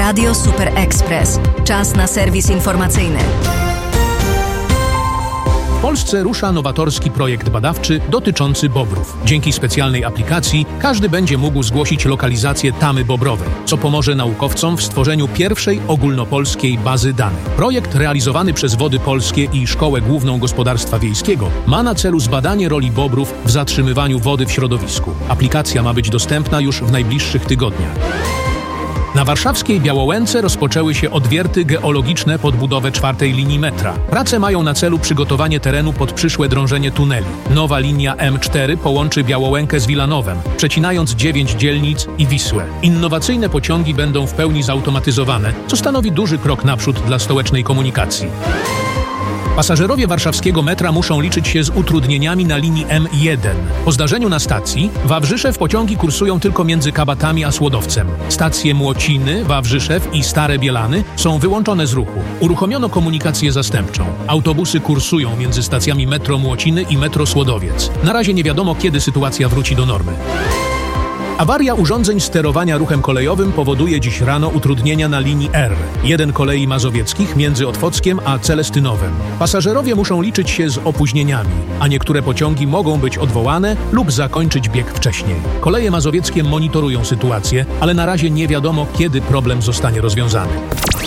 Radio Super Express. Czas na serwis informacyjny. W Polsce rusza nowatorski projekt badawczy dotyczący bobrów. Dzięki specjalnej aplikacji każdy będzie mógł zgłosić lokalizację tamy bobrowej, co pomoże naukowcom w stworzeniu pierwszej ogólnopolskiej bazy danych. Projekt realizowany przez Wody Polskie i Szkołę Główną Gospodarstwa Wiejskiego ma na celu zbadanie roli bobrów w zatrzymywaniu wody w środowisku. Aplikacja ma być dostępna już w najbliższych tygodniach. Na warszawskiej Białołęce rozpoczęły się odwierty geologiczne pod budowę 4. linii metra. Prace mają na celu przygotowanie terenu pod przyszłe drążenie tuneli. Nowa linia M4 połączy Białołękę z Wilanowem, przecinając 9 dzielnic i Wisłę. Innowacyjne pociągi będą w pełni zautomatyzowane, co stanowi duży krok naprzód dla stołecznej komunikacji. Pasażerowie warszawskiego metra muszą liczyć się z utrudnieniami na linii M1. Po zdarzeniu na stacji Wawrzyszew pociągi kursują tylko między Kabatami a Słodowcem. Stacje Młociny, Wawrzyszew i Stare Bielany są wyłączone z ruchu. Uruchomiono komunikację zastępczą. Autobusy kursują między stacjami metro Młociny i metro Słodowiec. Na razie nie wiadomo, kiedy sytuacja wróci do normy. Awaria urządzeń sterowania ruchem kolejowym powoduje dziś rano utrudnienia na linii R1 Kolei Mazowieckich między Otwockiem a Celestynowem. Pasażerowie muszą liczyć się z opóźnieniami, a niektóre pociągi mogą być odwołane lub zakończyć bieg wcześniej. Koleje mazowieckie monitorują sytuację, ale na razie nie wiadomo, kiedy problem zostanie rozwiązany.